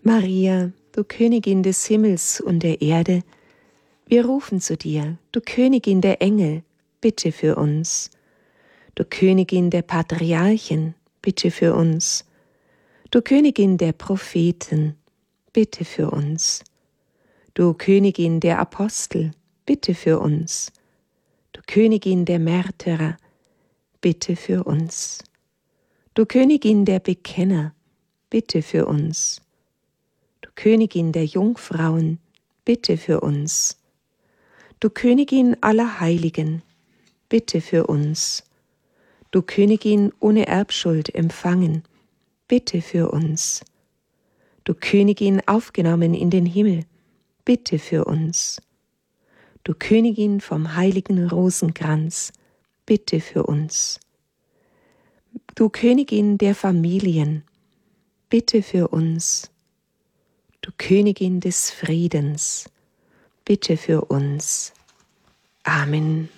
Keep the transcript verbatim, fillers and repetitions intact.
Maria, du Königin des Himmels und der Erde, wir rufen zu dir, du Königin der Engel, bitte für uns. Du Königin der Patriarchen, bitte für uns. Du Königin der Propheten, bitte für uns. Du Königin der Apostel, bitte für uns. Du Königin der Märtyrer, bitte für uns. Du Königin der Bekenner, bitte für uns. Du Königin der Jungfrauen, bitte für uns. Du Königin aller Heiligen, bitte für uns. Du Königin ohne Erbschuld empfangen, bitte für uns. Du Königin aufgenommen in den Himmel, bitte für uns. Du Königin vom heiligen Rosenkranz, bitte für uns. Du Königin der Familien, bitte für uns. Du Königin des Friedens, bitte für uns. Amen.